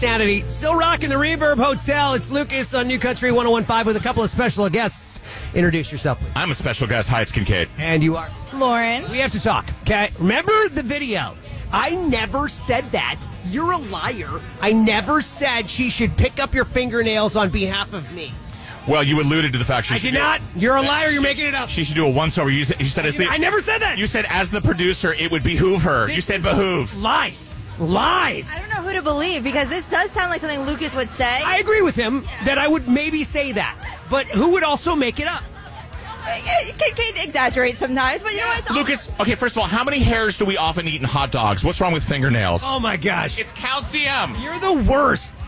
Sanity. Still rocking the Reverb Hotel. It's Lucas on New Country 101.5 with a couple of special guests. Introduce yourself, please. I'm a special guest. Hi, it's Kincaid. And you are? Lauren. We have to talk, okay? Remember the video? I never said that. You're a liar. I never said she should pick up your fingernails on behalf of me. Well, you alluded to the fact she I should did not. You're a liar. You're making it up. She should do a once-over. You said as the... I never said that. You said as the producer, it would behoove her. You said behoove. Lies. Lies. I don't know who to believe because this does sound like something Lucas would say. I agree with him that I would maybe say that. But who would also make it up? Kincaid exaggerates sometimes, but you know what? Lucas, okay, first of all, how many hairs do we often eat in hot dogs? What's wrong with fingernails? Oh, my gosh. It's calcium. You're the worst.